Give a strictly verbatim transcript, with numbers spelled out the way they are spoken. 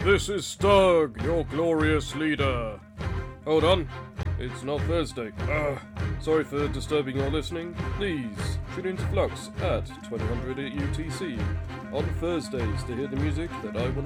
This is Stug, your glorious leader. Hold on, it's not Thursday. Uh, sorry for disturbing your listening. Please tune into Flux at twenty hundred U T C on Thursdays to hear the music that I want